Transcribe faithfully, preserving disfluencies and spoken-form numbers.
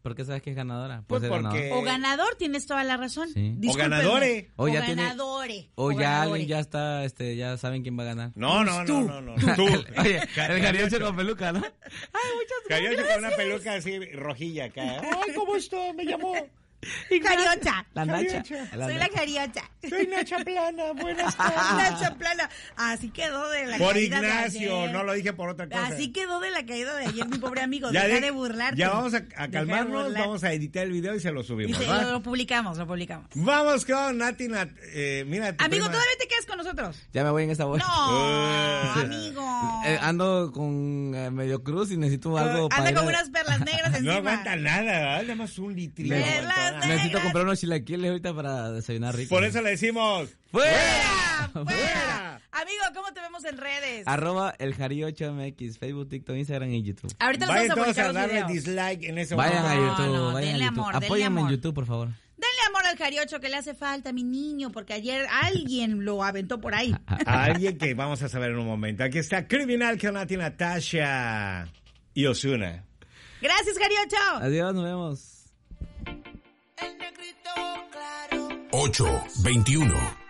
¿Por qué sabes que es ganadora? Pues porque... ganador. O ganador, tienes toda la razón. Sí. O ganadore. O, O ya ganadore. Tiene, o, o ya ganadore. alguien ya está, este, ya saben quién va a ganar. No, no, no, no, no. Tú. Oye, el Cariocho con peluca, ¿no? Ay, muchas Cariocho gracias. con una peluca así rojilla acá. Ay, ¿cómo está? Me llamó. Cariocha. La Nacha. Cariocha. La Soy la cariocha. Soy Nacha Plana, buenas tardes. Nacha Plana. Así quedó de la Por caída Ignacio, de ayer. no lo dije por otra cosa. Así quedó de la caída de ayer, mi pobre amigo. Ya Deja de, de burlarte. Ya vamos a, a Deja de calmarnos, burlar. vamos a editar el video y se lo Y subimos. se- ¿va? lo, lo publicamos, lo publicamos. Vamos con Nati Nat. Eh, mira, tu Amigo, prima. ¿todavía te quedas con nosotros? Ya me voy en esa bolsa. No, Eh. amigo. Eh, ando con eh, medio cruz y necesito algo para Anda ir con a- unas perlas negras encima. No aguanta nada, ¿verdad? Nada más un litrito. Ne- Perlas aguanta. negras. Necesito comprar unos chilaquiles ahorita para desayunar rico. Por eso le decimos... ¡Fuera! ¡Fuera! ¡Fuera! Amigo, ¿cómo te vemos en redes? Arroba el Jari ocho M X, Facebook, TikTok, Instagram y YouTube. Ahorita nos Vayan vamos a todos publicar a los darle videos. dislike en ese Vayan a momento. No, YouTube, no, vayan denle a YouTube. amor, denle Apóyame en amor. YouTube, por favor. Denle amor al Cariocho que le hace falta a mi niño, porque ayer alguien lo aventó por ahí. A alguien que vamos a saber en un momento. Aquí está Criminal con Nati Natasha y Ozuna. Gracias, Cariocho. Adiós, nos vemos. ocho veintiuno